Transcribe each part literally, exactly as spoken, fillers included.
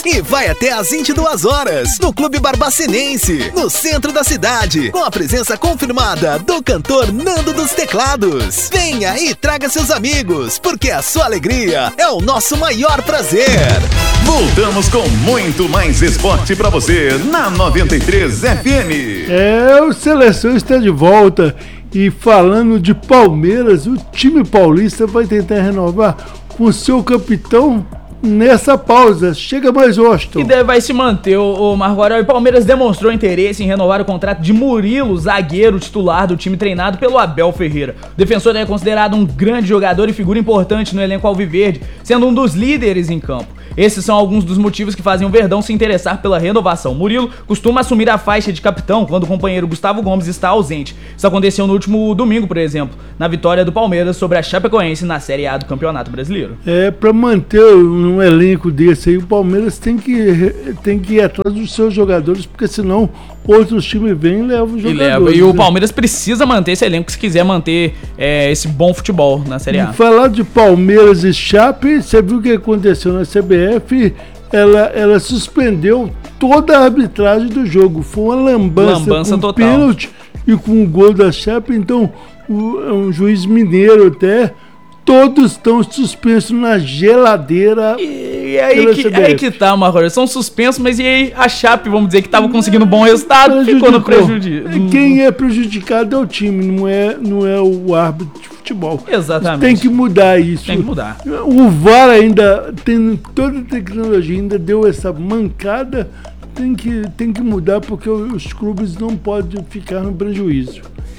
e vai até às vinte e duas horas no Clube Barbacinense, no centro da cidade, com a presença confirmada do cantor Nando dos Teclados. Venha e traga seus amigos, porque a sua alegria é o nosso maior prazer. Voltamos com muito mais esporte pra você na noventa e três F M. É, o Seleção está de volta. E falando de Palmeiras, o time paulista vai tentar renovar com seu capitão nessa pausa. Chega mais, Washington. E deve, vai se manter o, o Marco Aurélio. O Palmeiras demonstrou interesse em renovar o contrato de Murilo, zagueiro titular do time treinado pelo Abel Ferreira. O defensor é considerado um grande jogador e figura importante no elenco alviverde, sendo um dos líderes em campo. Esses são alguns dos motivos que fazem o Verdão se interessar pela renovação. Murilo costuma assumir a faixa de capitão quando o companheiro Gustavo Gomes está ausente. Isso aconteceu no último domingo, por exemplo, na vitória do Palmeiras sobre a Chapecoense na Série A do Campeonato Brasileiro. É, para manter um elenco desse aí, o Palmeiras tem que, tem que ir atrás dos seus jogadores, porque senão outros times vêm e levam os jogadores. E, leva. E o Palmeiras precisa manter esse elenco se quiser manter é, esse bom futebol na Série A. E falar de Palmeiras e Chape, você viu o que aconteceu na C B F? Ela, ela suspendeu toda a arbitragem do jogo. Foi uma lambança, lambança com total. Pênalti e com o gol da Chape. Então, o, um juiz mineiro até, todos estão suspensos na geladeira. E aí que, aí que tá, Marcos. São suspensos, mas e aí a Chape, vamos dizer, que tava conseguindo bom resultado, ficou no prejuízo. Quem é prejudicado é o time, não é, não é o árbitro de futebol. Exatamente. Tem que mudar isso. Tem que mudar. O V A R ainda, tem toda a tecnologia, ainda deu essa mancada. Tem que, tem que mudar, porque os clubes não podem ficar no prejuízo.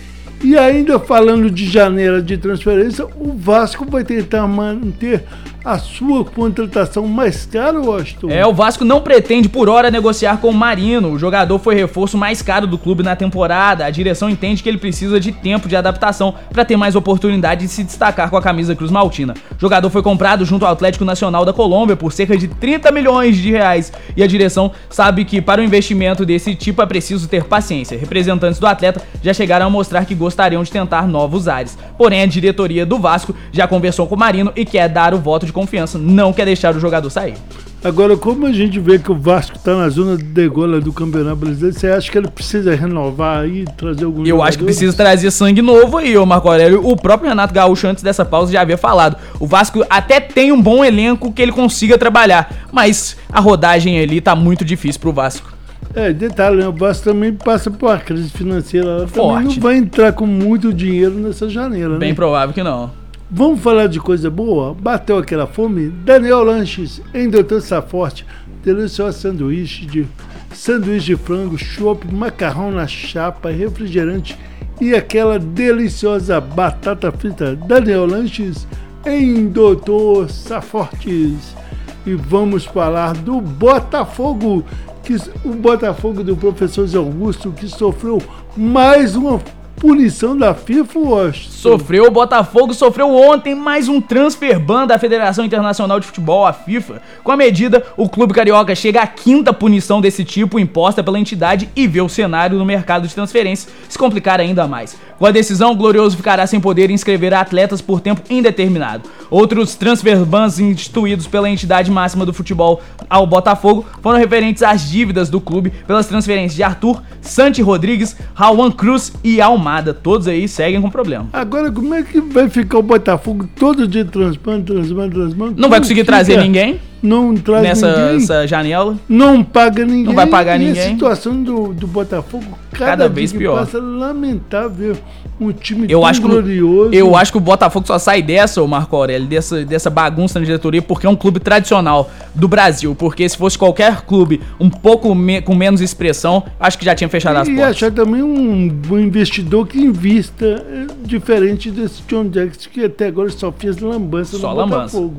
E ainda falando de janela de transferência, o Vasco vai tentar manter a sua contratação mais cara, Washington? É, o Vasco não pretende por hora negociar com o Marino. O jogador foi reforço mais caro do clube na temporada. A direção entende que ele precisa de tempo de adaptação para ter mais oportunidade de se destacar com a camisa Cruz Maltina. O jogador foi comprado junto ao Atlético Nacional da Colômbia por cerca de trinta milhões de reais. E a direção sabe que para um investimento desse tipo é preciso ter paciência. Representantes do atleta já chegaram a mostrar que gostariam de tentar novos ares. Porém, a diretoria do Vasco já conversou com o Marino e quer dar o voto de confiança, não quer deixar o jogador sair. Agora, como a gente vê que o Vasco está na zona de degola do Campeonato Brasileiro, você acha que ele precisa renovar aí, trazer algum Eu jogador? acho que precisa trazer sangue novo aí, ô Marco Aurélio. O próprio Renato Gaúcho, antes dessa pausa, já havia falado. O Vasco até tem um bom elenco que ele consiga trabalhar, mas a rodagem ali tá muito difícil pro Vasco. É, detalhe, né? O Vasco também passa por uma crise financeira. Ela Forte. também não vai entrar com muito dinheiro nessa janela, Bem né? provável que não. Vamos falar de coisa boa? Bateu aquela fome? Daniel Lanches, em Doutor Saforte, delicioso sanduíche de sanduíche de frango, chopp, macarrão na chapa, refrigerante e aquela deliciosa batata frita. Daniel Lanches, em Doutor Safortes. E vamos falar do Botafogo, que o Botafogo do professor Zé Augusto, que sofreu mais uma punição da FIFA, Washington. Sofreu, o Botafogo sofreu ontem mais um transfer ban da Federação Internacional de Futebol, a FIFA. Com a medida, o clube carioca chega à quinta punição desse tipo imposta pela entidade e vê o cenário no mercado de transferências se complicar ainda mais. Com a decisão, o Glorioso ficará sem poder inscrever atletas por tempo indeterminado. Outros transfer bans instituídos pela entidade máxima do futebol ao Botafogo foram referentes às dívidas do clube pelas transferências de Arthur, Santi Rodrigues, Rauan Cruz e Almada. Todos aí seguem com problema. Agora, como é que vai ficar o Botafogo todo dia transplante, transplante, transplante? Não vai conseguir trazer ninguém? Não traz nessa ninguém. Nessa janela. Não paga ninguém. Não vai pagar e ninguém. A situação do, do Botafogo cada, cada dia vez que pior. passa, lamentável. Um time eu tão acho que, glorioso. Eu acho que o Botafogo só sai dessa, o Marco Aurélio, dessa, dessa bagunça na diretoria, porque é um clube tradicional do Brasil. Porque se fosse qualquer clube um pouco me, com menos expressão, acho que já tinha fechado as e portas. E achar também um, um investidor que invista é, diferente desse John Jackson, que até agora só fez lambança só no lambança. Botafogo.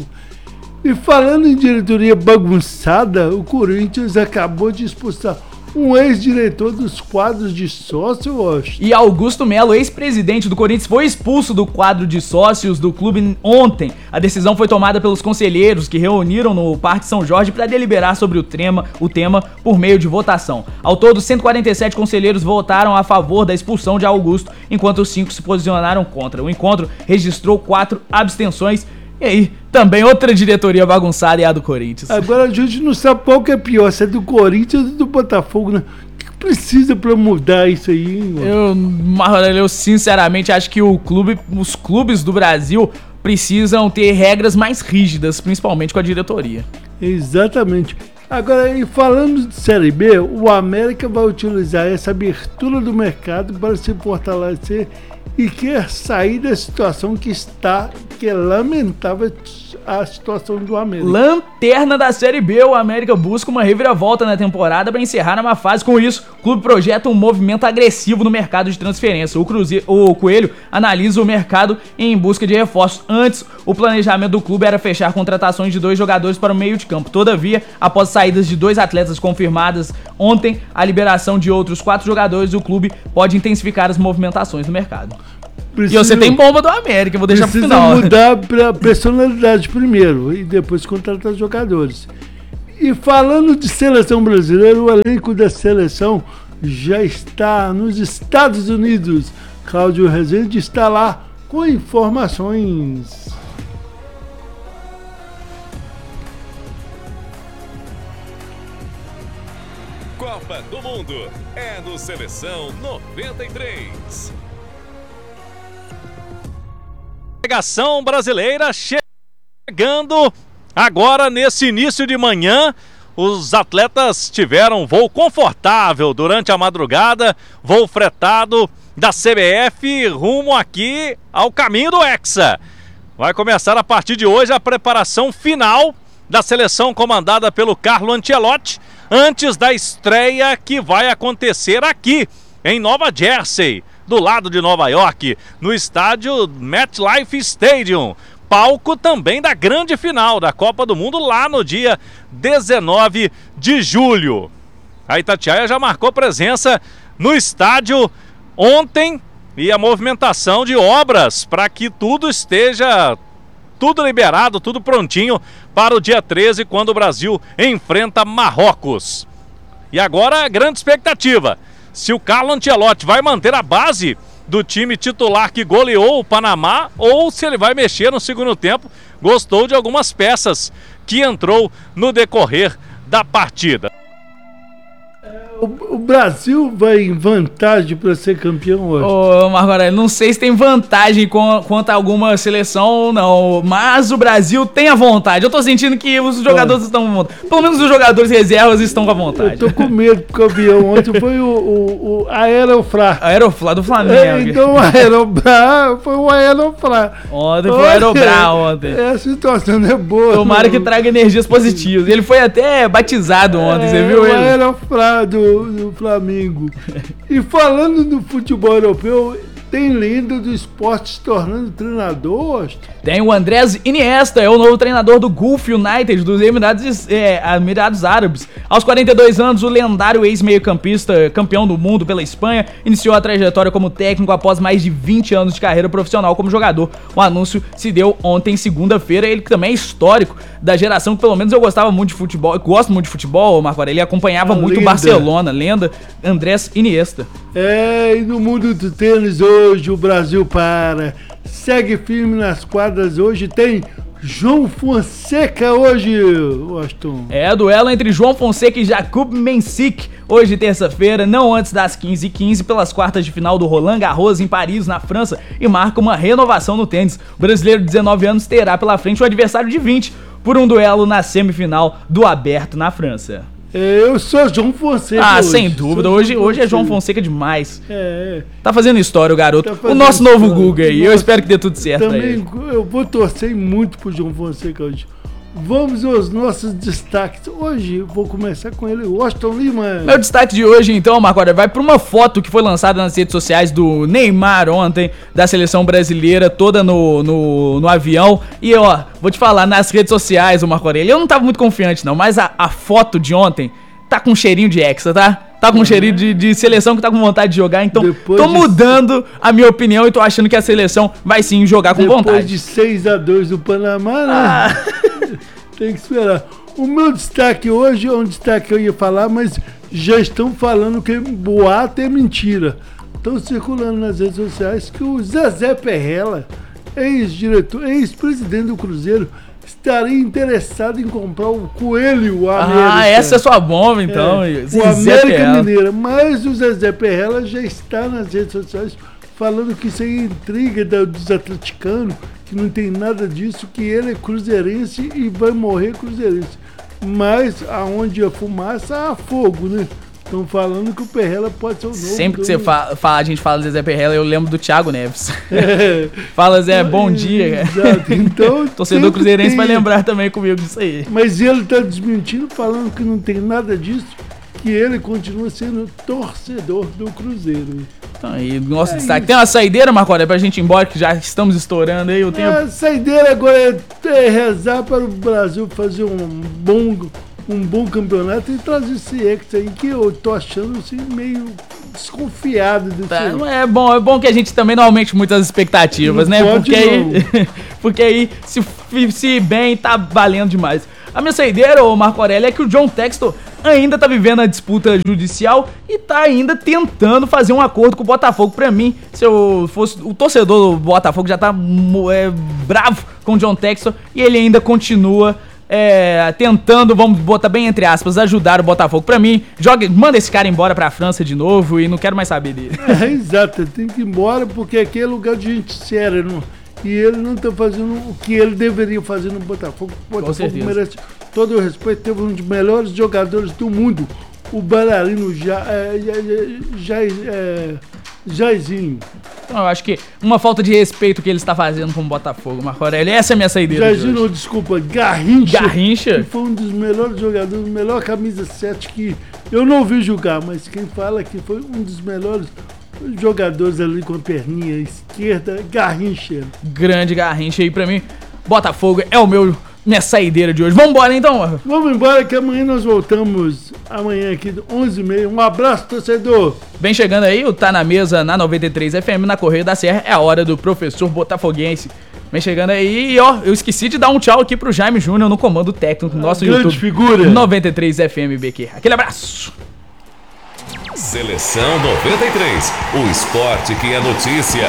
E falando em diretoria bagunçada, o Corinthians acabou de expulsar um ex-diretor dos quadros de sócio, Washington. E Augusto Melo, ex-presidente do Corinthians, foi expulso do quadro de sócios do clube ontem. A decisão foi tomada pelos conselheiros que reuniram no Parque São Jorge para deliberar sobre o tema, o tema por meio de votação. Ao todo, cento e quarenta e sete conselheiros votaram a favor da expulsão de Augusto, enquanto os cinco se posicionaram contra. O encontro registrou quatro abstenções. E aí, Também outra diretoria bagunçada é a do Corinthians. Agora a gente não sabe qual que é pior, se é do Corinthians ou do Botafogo, né? O que precisa pra mudar isso aí, hein, mano? Eu, Marlon, eu sinceramente acho que o clube, os clubes do Brasil precisam ter regras mais rígidas, principalmente com a diretoria. Exatamente. Agora, e falando de Série B, o América vai utilizar essa abertura do mercado para se fortalecer e quer sair da situação que está, que é lamentável a situação do América. Lanterna da Série B, o América busca uma reviravolta na temporada para encerrar na má fase. Com isso, o clube projeta um movimento agressivo no mercado de transferência. O, Cruzeiro, o Coelho analisa o mercado em busca de reforços. Antes, o planejamento do clube era fechar contratações de dois jogadores para o meio de campo. Todavia, após saídas de dois atletas confirmadas ontem, a liberação de outros quatro jogadores, o clube pode intensificar as movimentações no mercado. Precisa, e você tem bomba do América, vou deixar pro final. Precisa mudar pra personalidade primeiro e depois contratar jogadores. E falando de seleção brasileira, o elenco da seleção já está nos Estados Unidos. Cláudio Rezende está lá com informações. Copa do Mundo é no Seleção noventa e três. Delegação brasileira chegando agora nesse início de manhã. Os atletas tiveram voo confortável durante a madrugada, voo fretado da C B F rumo aqui ao caminho do Hexa. Vai começar a partir de hoje a preparação final da seleção comandada pelo Carlo Ancelotti, antes da estreia que vai acontecer aqui em Nova Jersey, do lado de Nova York, no estádio MetLife Stadium, palco também da grande final da Copa do Mundo lá no dia dezenove de julho. A Itatiaia já marcou presença no estádio ontem e a movimentação de obras para que tudo esteja tudo liberado, tudo prontinho para o dia treze, quando o Brasil enfrenta Marrocos. E agora a grande expectativa: se o Carlo Ancelotti vai manter a base do time titular que goleou o Panamá ou se ele vai mexer no segundo tempo. Gostou de algumas peças que entrou no decorrer da partida. O, o Brasil vai em vantagem para ser campeão hoje? Ô, Marco Aurélio, não sei se tem vantagem com, quanto a alguma seleção ou não, mas o Brasil tem a vontade. Eu tô sentindo que os jogadores é. estão com vontade. Pelo menos os jogadores reservas estão com a vontade. Eu tô com medo, porque o avião ontem foi o, o, o Aeroflá. Aeroflá do Flamengo. É, então o Aeroflá foi o Aeroflá. Ontem foi o Aeroflá ontem. É, a situação não é boa. Tomara não. que traga energias positivas. Ele foi até batizado ontem, é, você viu o ele? O Aeroflá do do Flamengo. E falando do futebol europeu, tem lenda do esporte se tornando treinador? Tem o Andrés Iniesta, é o novo treinador do Gulf United dos Emirados, é, Emirados Árabes. Aos quarenta e dois anos, o lendário ex-meio-campista, campeão do mundo pela Espanha, iniciou a trajetória como técnico após mais de vinte anos de carreira profissional como jogador. O anúncio se deu ontem, segunda-feira. Ele que também é histórico da geração que, pelo menos, eu gostava muito de futebol. Eu gosto muito de futebol, Marco Aurélio. Ele acompanhava a muito o Barcelona, lenda Andrés Iniesta. É, e no mundo do tênis hoje o Brasil para, segue firme nas quadras. Hoje tem João Fonseca hoje, Washington. É, duelo entre João Fonseca e Jakub Mensik, hoje terça-feira, não antes das quinze e quinze, pelas quartas de final do Roland Garros em Paris, na França, e marca uma renovação no tênis. O brasileiro de dezenove anos terá pela frente o adversário de vinte por um duelo na semifinal do Aberto na França. Eu sou João Fonseca. Ah, hoje. sem dúvida. Hoje, hoje é João Fonseca demais. É. Tá fazendo história o garoto. Tá o nosso novo história. Google aí. Nossa, eu espero que dê tudo certo também, aí. Eu vou torcer muito pro João Fonseca hoje. Vamos aos nossos destaques. Hoje eu vou começar com ele, Washington Lima. Meu destaque de hoje, então, Marco Aurélio, vai para uma foto que foi lançada nas redes sociais do Neymar ontem, da seleção brasileira, toda no, no, no avião. E, ó, vou te falar, nas redes sociais, o Marco Aurélio, eu não tava muito confiante, não, mas a, a foto de ontem tá com um cheirinho de hexa, tá? Tá com um cheirinho de, de seleção que tá com vontade de jogar, então Depois tô mudando a minha opinião e tô achando que a seleção vai sim jogar com Depois vontade. Depois de seis a dois do Panamá, né? Ah. Tem que esperar. O meu destaque hoje é um destaque que eu ia falar, mas já estão falando que boato é mentira. Estão circulando nas redes sociais que o Zezé Perrella, ex-diretor, ex-presidente do Cruzeiro, estaria interessado em comprar o Coelho América. Ah, essa é sua bomba, então. É, o América Mineira. Mas o Zezé Perrella já está nas redes sociais falando que isso aí é intriga da, dos atleticanos, que não tem nada disso, que ele é cruzeirense e vai morrer cruzeirense. Mas aonde a fumaça, há fogo, né? Estão falando que o Perrella pode ser o novo. Sempre que você fala, fala, a gente fala do Zezé Perrella, eu lembro do Thiago Neves. É. Fala, Zé, bom dia. Exato. Então, torcedor cruzeirense tem... vai lembrar também comigo disso aí. Mas ele está desmentindo, falando que não tem nada disso, que ele continua sendo torcedor do Cruzeiro. Então aí, nosso é destaque. Isso. Tem uma saideira, Marco Aurélio, pra gente ir embora, que já estamos estourando aí o tempo. A saideira agora é, é rezar para o Brasil fazer um bom... um bom campeonato e trazer esse ex aí que eu tô achando assim meio desconfiado desse tá, é bom, é bom que a gente também não aumente muitas expectativas, não né? Porque aí, porque aí se, se bem tá valendo demais. A minha saideira, ô Marco Aurélio, é que o John Textor ainda tá vivendo a disputa judicial e tá ainda tentando fazer um acordo com o Botafogo. Pra mim, se eu fosse o torcedor do Botafogo já tá é, bravo com o John Textor e ele ainda continua É, tentando, vamos botar bem entre aspas, ajudar o Botafogo. Pra mim, joga, manda esse cara embora pra França de novo e não quero mais saber dele. É, exato, tem que ir embora porque aqui é lugar de gente séria, não, e ele não tá fazendo o que ele deveria fazer no Botafogo. O Botafogo merece todo o respeito, teve um dos melhores jogadores do mundo, o bailarino ja, é, ja, é, Jairzinho. Então, eu acho que uma falta de respeito que ele está fazendo com o Botafogo, Marco Aurélio. Essa é a minha saideira. Jairzinho, não, desculpa, Garrincha. Garrincha? Que foi um dos melhores jogadores, melhor camisa sete que eu não vi jogar, mas quem fala que foi um dos melhores jogadores ali com a perninha esquerda, Garrincha. Grande Garrincha aí pra mim. Botafogo é o meu... minha saideira de hoje. Vamos embora então, Marco? Vamos embora que amanhã nós voltamos. Amanhã aqui, onze e meia. Um abraço, torcedor. Vem chegando aí, o Tá Na Mesa na noventa e três F M, na Correia da Serra. É a hora do professor botafoguense. Vem chegando aí e ó, eu esqueci de dar um tchau aqui pro Jaime Júnior no comando técnico do nosso grande YouTube. Figura. noventa e três F M B Q. Aquele abraço. Seleção noventa e três. O esporte que é notícia.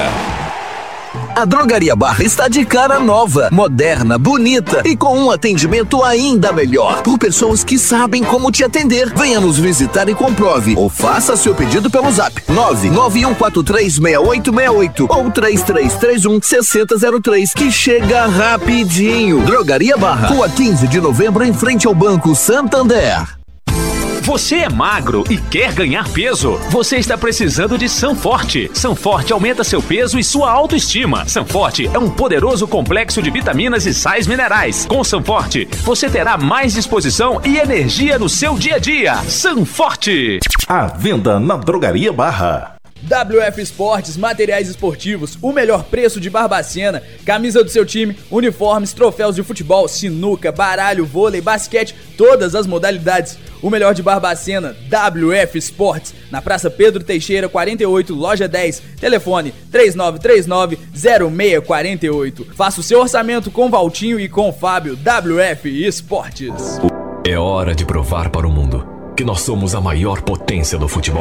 A Drogaria Barra está de cara nova, moderna, bonita e com um atendimento ainda melhor. Por pessoas que sabem como te atender. Venha nos visitar e comprove. Ou faça seu pedido pelo zap nove nove um quatro três seis oito seis oito ou três três três um seis zero zero três que chega rapidinho. Drogaria Barra, Rua quinze de novembro, em frente ao Banco Santander. Você é magro e quer ganhar peso? Você está precisando de Sanforte. Sanforte aumenta seu peso e sua autoestima. Sanforte é um poderoso complexo de vitaminas e sais minerais. Com Sanforte, você terá mais disposição e energia no seu dia a dia. Sanforte. À venda na Drogaria Barra. W F Esportes, materiais esportivos, o melhor preço de Barbacena, camisa do seu time, uniformes, troféus de futebol, sinuca, baralho, vôlei, basquete, todas as modalidades. O melhor de Barbacena, W F Esportes, na Praça Pedro Teixeira, quarenta e oito, loja dez, telefone três nove três nove zero seis quatro oito. Faça o seu orçamento com Valtinho e com Fábio, W F Esportes. É hora de provar para o mundo que nós somos a maior potência do futebol.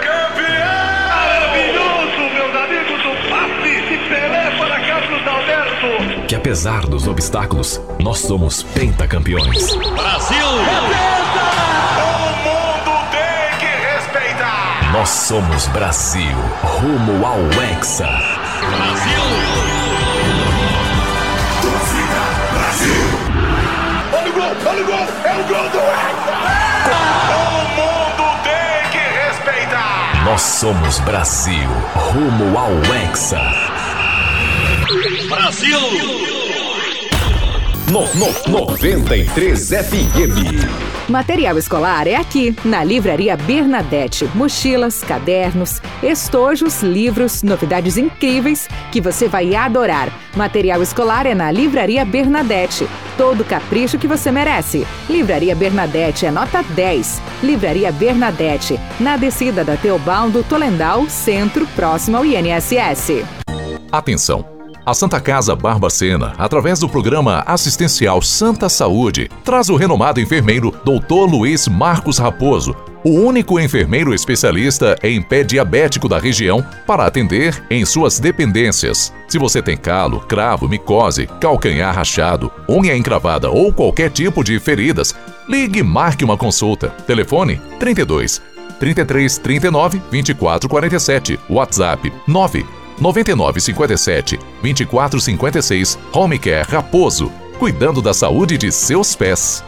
Que apesar dos obstáculos, nós somos pentacampeões. Brasil! O mundo tem que respeitar! Nós somos Brasil, rumo ao Hexa. Brasil! Torcida Brasil! Olha o gol, olha o gol, é o gol do Hexa! O mundo tem que respeitar! Nós somos Brasil, rumo ao Hexa. Brasil! No, no, noventa e três F M. Material escolar é aqui, na Livraria Bernadette. Mochilas, cadernos, estojos, livros, novidades incríveis que você vai adorar. Material escolar é na Livraria Bernadette. Todo o capricho que você merece. Livraria Bernadette é nota dez. Livraria Bernadette, na descida da Teobaldo Tolendal, centro, próximo ao I N S S. Atenção! A Santa Casa Barbacena, através do programa assistencial Santa Saúde, traz o renomado enfermeiro doutor Luiz Marcos Raposo o único enfermeiro especialista em pé diabético da região para atender em suas dependências. Se você tem calo, cravo, micose, calcanhar rachado, unha encravada ou qualquer tipo de feridas, ligue e marque uma consulta. Telefone trinta e dois, trinta e três, trinta e nove, vinte e quatro quarenta e sete. WhatsApp nove nove nove cinco sete, vinte e quatro cinquenta e seis. Home Care Raposo, cuidando da saúde de seus pés.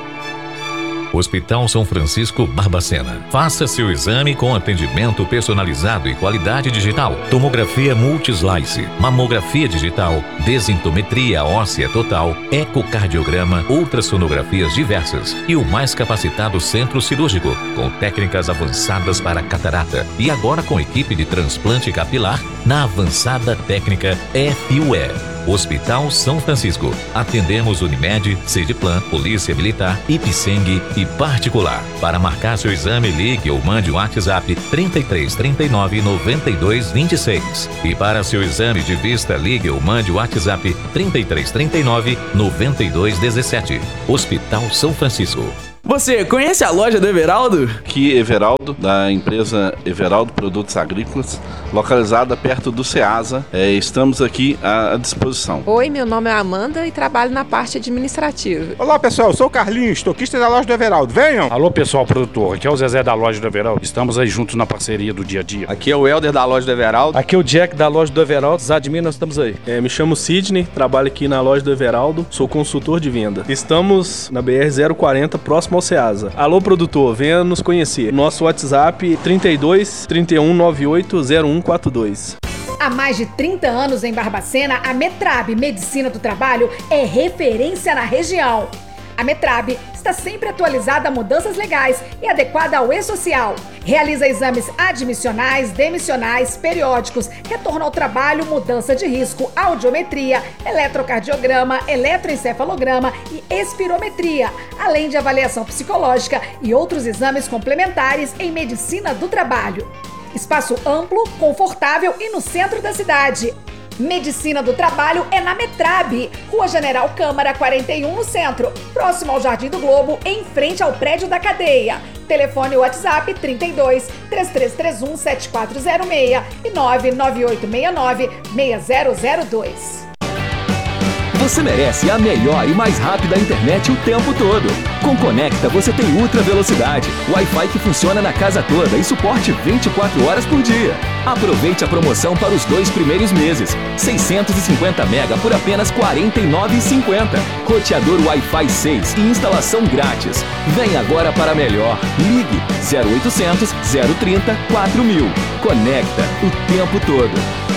Hospital São Francisco Barbacena. Faça seu exame com atendimento personalizado e qualidade digital. Tomografia multislice, mamografia digital, densitometria óssea total, ecocardiograma, ultrassonografias diversas e o mais capacitado centro cirúrgico, com técnicas avançadas para catarata e agora com equipe de transplante capilar na avançada técnica F U E. Hospital São Francisco. Atendemos Unimed, Sediplan, Polícia Militar, Ipseng e particular. Para marcar seu exame, ligue ou mande um WhatsApp trinta e três, trinta e nove, noventa e dois, vinte e seis. E para seu exame de vista, ligue ou mande um WhatsApp trinta e três, trinta e nove, noventa e dois, dezessete. Hospital São Francisco. Você conhece a loja do Everaldo? Aqui, Everaldo, da empresa Everaldo Produtos Agrícolas, localizada perto do Ceasa. É, estamos aqui à disposição. Oi, meu nome é Amanda e trabalho na parte administrativa. Olá, pessoal, eu sou o Carlinhos, estoquista da loja do Everaldo. Venham! Alô, pessoal produtor, aqui é o Zezé da loja do Everaldo. Estamos aí juntos na parceria do dia a dia. Aqui é o Helder da loja do Everaldo. Aqui é o Jack da loja do Everaldo. Zadmin, nós estamos aí. É, me chamo Sidney, trabalho aqui na loja do Everaldo, sou consultor de venda. Estamos na B R zero quarenta, próximo ao Ceasa. Alô, produtor, venha nos conhecer. Nosso WhatsApp trinta e dois, trinta e um, noventa e oito, zero um quatro dois. Há mais de trinta anos em Barbacena, a Metrab Medicina do Trabalho é referência na região. A Metrab está sempre atualizada a mudanças legais e adequada ao e-social. Realiza exames admissionais, demissionais, periódicos, retorno ao trabalho, mudança de risco, audiometria, eletrocardiograma, eletroencefalograma e espirometria, além de avaliação psicológica e outros exames complementares em medicina do trabalho. Espaço amplo, confortável e no centro da cidade. Medicina do Trabalho é na Metrab, Rua General Câmara quarenta e um, no centro, próximo ao Jardim do Globo, em frente ao prédio da cadeia. Telefone WhatsApp trinta e dois, três três três um, sete quatro zero seis e nove nove oito seis nove, seis zero zero dois. Você merece a melhor e mais rápida internet o tempo todo. Com Conecta você tem ultra velocidade, Wi-Fi que funciona na casa toda e suporte vinte e quatro horas por dia. Aproveite a promoção para os dois primeiros meses. seiscentos e cinquenta mega por apenas quarenta e nove reais e cinquenta centavos. Roteador Wi-Fi seis e instalação grátis. Vem agora para melhor. Ligue zero oitocentos, zero trinta, quatro mil. Conecta o tempo todo.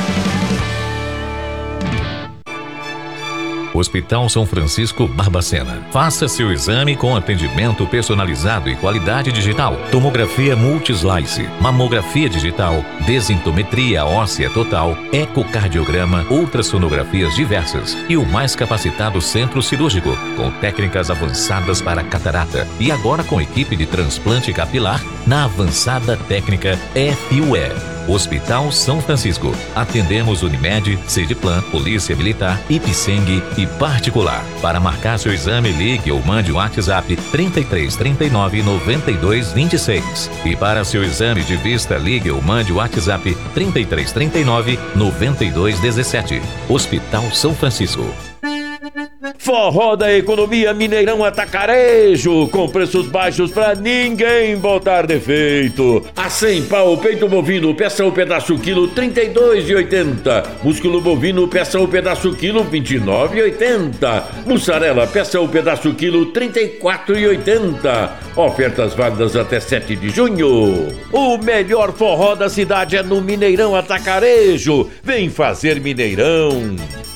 Hospital São Francisco Barbacena. Faça seu exame com atendimento personalizado e qualidade digital. Tomografia multislice, mamografia digital, densitometria óssea total, ecocardiograma, ultrassonografias diversas e o mais capacitado centro cirúrgico, com técnicas avançadas para catarata e agora com equipe de transplante capilar na avançada técnica F U E. Hospital São Francisco. Atendemos Unimed, Sediplan, Polícia Militar, Ipseng e particular. Para marcar seu exame, ligue ou mande um WhatsApp trinta e três, trinta e nove, noventa e dois, vinte e seis. E para seu exame de vista, ligue ou mande um WhatsApp trinta e três, trinta e nove, noventa e dois, dezessete. Hospital São Francisco. Forró da Economia Mineirão Atacarejo, com preços baixos pra ninguém botar defeito. A cem pau, peito bovino, peça o pedaço quilo, trinta e dois reais e oitenta centavos. Músculo bovino, peça o pedaço quilo, vinte e nove reais e oitenta centavos. Mussarela, peça o pedaço quilo, trinta e quatro reais e oitenta centavos. Ofertas válidas até sete de junho. O melhor forró da cidade é no Mineirão Atacarejo. Vem fazer Mineirão.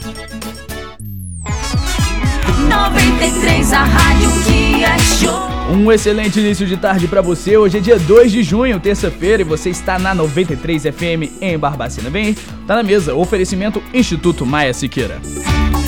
noventa e três, a rádio que é show. Um excelente início de tarde pra você. Hoje é dia dois de junho, terça-feira, e você está na noventa e três F M em Barbacena. Vem, tá na mesa. Oferecimento Instituto Maia Siqueira.